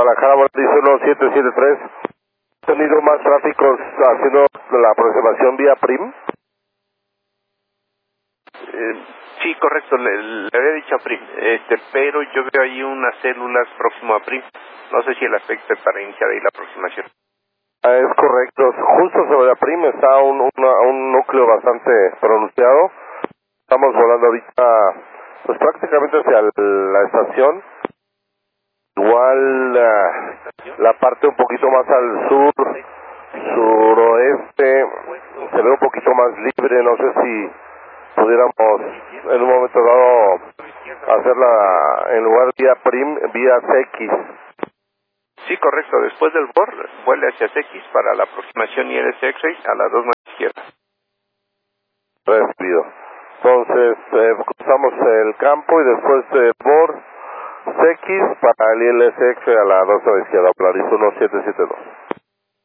Guadalajara, Volaris 1773. ¿Ha tenido más tráficos haciendo la aproximación vía PRIM? Sí, correcto, le había dicho a PRIM, pero yo veo ahí unas células próximo a PRIM. No sé si el aspecto es para iniciar ahí la aproximación. Es correcto, justo sobre la PRIM está un núcleo bastante pronunciado. Estamos volando ahorita, pues prácticamente hacia la estación. Igual la parte un poquito más al sur, suroeste, se ve un poquito más libre. No sé si pudiéramos en un momento dado hacerla en lugar vía PRIM, vía CX. Sí, correcto, después del BOR, vuelve hacia CX para la aproximación ILS X-Ray a las 2 más izquierda. Recibido. Entonces, cruzamos el campo y después BOR CX para el ILS X-Ray a la 2 a la izquierda, Polaris 1772.